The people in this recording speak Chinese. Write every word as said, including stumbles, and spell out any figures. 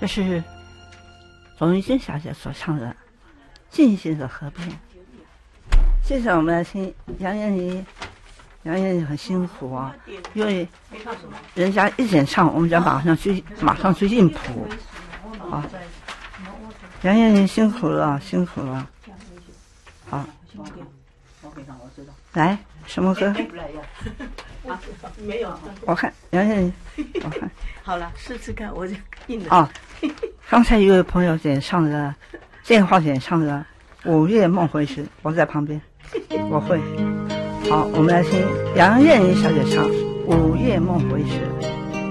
这是董玉金小姐所唱的《静静的河边》。接着我们来听杨艳妮，杨艳妮很辛苦啊，因为人家一点唱，我们就要马上去马上去印谱啊。杨艳妮辛苦了，辛苦了。好，来什么歌？ 啊，没有， 我看杨艳妮，我看好了，试试看，我就印了。 啊，刚才一位朋友点唱的，电话点唱的《午夜梦回时》，我在旁边，我会。好，我们来听杨艳妮小姐唱《午夜梦回时》。